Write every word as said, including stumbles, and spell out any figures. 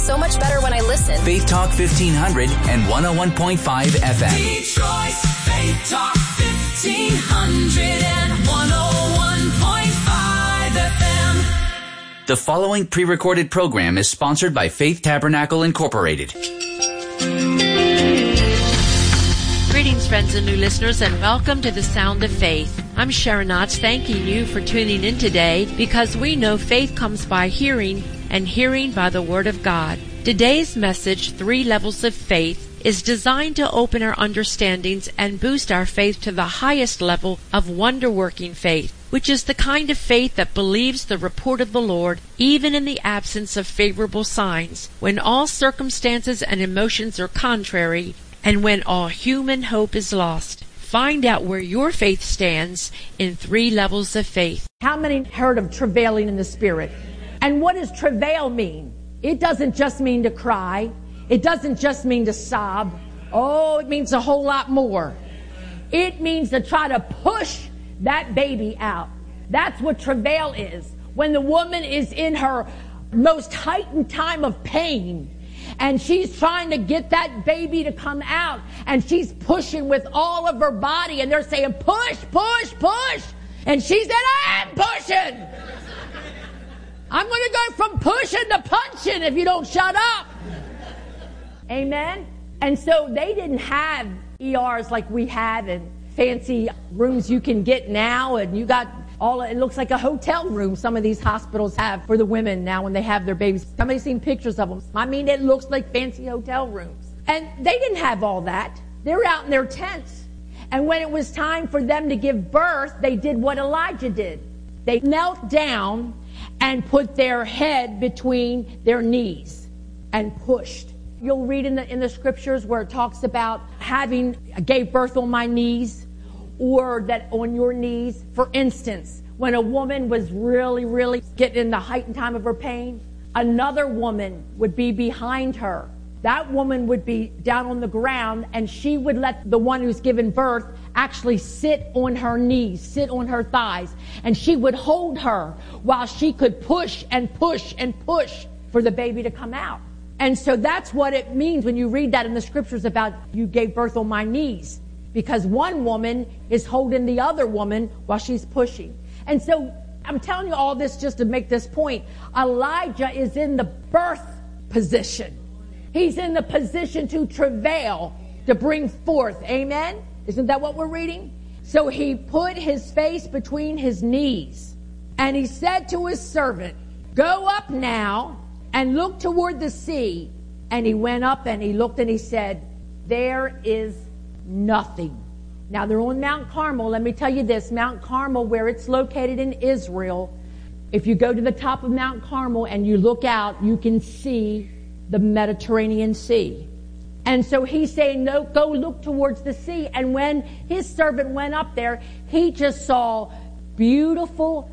So much better when I listen. Faith Talk fifteen hundred and one oh one point five F M. Detroit's Faith Talk fifteen hundred and one oh one point five F M. The following pre-recorded program is sponsored by Faith Tabernacle Incorporated. Greetings, friends and new listeners, and welcome to the Sound of Faith. I'm Sharon Knotts, thanking you for tuning in today, because we know faith comes by hearing, and hearing by the Word of God. Today's message, Three Levels of Faith, is designed to open our understandings and boost our faith to the highest level of wonder-working faith, which is the kind of faith that believes the report of the Lord, even in the absence of favorable signs, when all circumstances and emotions are contrary, and when all human hope is lost. Find out where your faith stands in Three Levels of Faith. How many heard of travailing in the Spirit? And what does travail mean? It doesn't just mean to cry. It doesn't just mean to sob. Oh, it means a whole lot more. It means to try to push that baby out. That's what travail is. When the woman is in her most heightened time of pain, and she's trying to get that baby to come out, and she's pushing with all of her body, and they're saying, push, push, push. And she said, I am pushing. I'm going to go from pushing to punching if you don't shut up. Amen? And so they didn't have E Rs like we have and fancy rooms you can get now, and you got all, it looks like a hotel room some of these hospitals have for the women now when they have their babies. Somebody's seen pictures of them. I mean, it looks like fancy hotel rooms. And they didn't have all that. They were out in their tents. And when it was time for them to give birth, they did what Elijah did. They knelt down and put their head between their knees and pushed. You'll read in the in the scriptures where it talks about having, gave birth on my knees, or that on your knees. For instance, when a woman was really, really getting in the heightened time of her pain, another woman would be behind her. That woman would be down on the ground, and she would let the one who's given birth actually sit on her knees, sit on her thighs, and she would hold her while she could push and push and push for the baby to come out. And so that's what it means when you read that in the scriptures about you gave birth on my knees, because one woman is holding the other woman while she's pushing. And so I'm telling you all this just to make this point. Elijah is in the birth position. He's in the position to travail, to bring forth. Amen? Isn't that what we're reading? So he put his face between his knees, and he said to his servant, go up now and look toward the sea. And he went up and he looked and he said, there is nothing. Now they're on Mount Carmel. Let me tell you this, Mount Carmel, where it's located in Israel, if you go to the top of Mount Carmel and you look out, you can see the Mediterranean Sea. And so he's saying, no, go look towards the sea. And when his servant went up there, he just saw beautiful